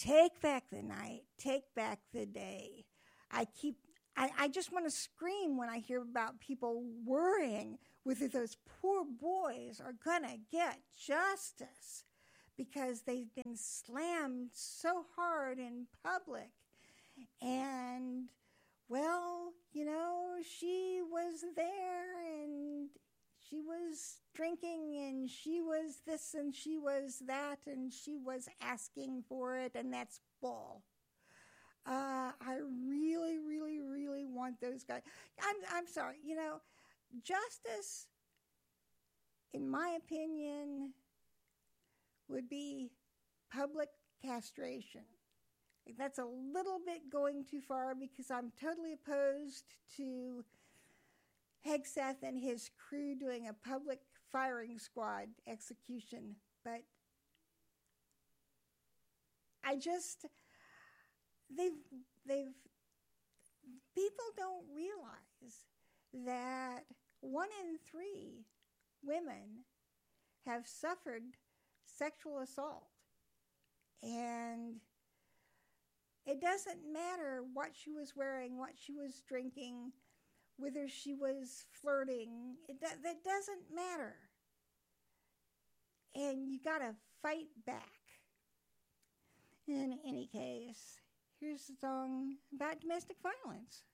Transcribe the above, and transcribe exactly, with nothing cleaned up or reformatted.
take back the night, take back the day. I keep, I, I just want to scream when I hear about people worrying whether those poor boys are going to get justice because they've been slammed so hard in public. And, well, you know, she was there and she was drinking and she was this and she was that and she was asking for it, and that's bull. Uh, I really, really, really want those guys. I'm, I'm sorry, you know, justice, in my opinion, would be public castration. That's a little bit going too far because I'm totally opposed to Hegseth and his crew doing a public firing squad execution. But I just, they've, they've, people don't realize that one in three women have suffered sexual assault. And it doesn't matter what she was wearing, what she was drinking, whether she was flirting. It do- that doesn't matter. And you got to fight back. In any case, here's a song about domestic violence.